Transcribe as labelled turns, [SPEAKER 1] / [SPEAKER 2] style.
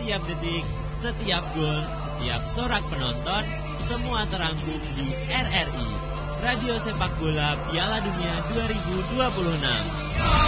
[SPEAKER 1] setiap detik, setiap gol, setiap sorak penonton, semua terangkum di RRI, Radio Sepak Bola Piala Dunia 2026.